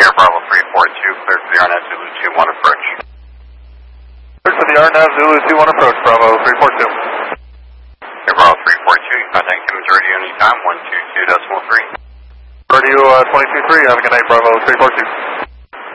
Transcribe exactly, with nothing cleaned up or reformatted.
Air Bravo three four two, clear for the R N A V Zulu two one approach. Clear for the R N A V Zulu two one approach, Bravo three four two. Air Bravo three four two, contact Siemens radio anytime, one two two decimal three. Radio uh, twenty-two three, have a good night, Bravo three four two.